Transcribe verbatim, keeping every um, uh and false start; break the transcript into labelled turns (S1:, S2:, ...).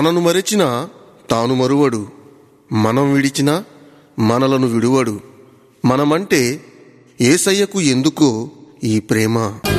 S1: మనను మరచినా తాను మరువడు, మనం విడిచినా మనలను విడువడు. మనమంటే యేసయ్యకు ఎందుకో ఈ ప్రేమ.